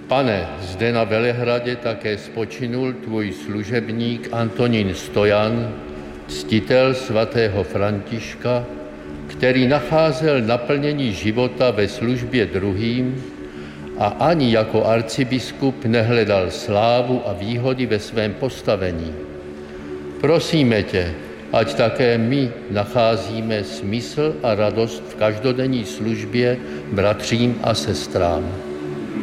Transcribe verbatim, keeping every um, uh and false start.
Pane, zde na Velehradě také spočinul tvůj služebník Antonín Stojan, ctitel svatého Františka, který nacházel naplnění života ve službě druhým a ani jako arcibiskup nehledal slávu a výhody ve svém postavení. Prosíme tě, ať také my nacházíme smysl a radost v každodenní službě bratřím a sestrám.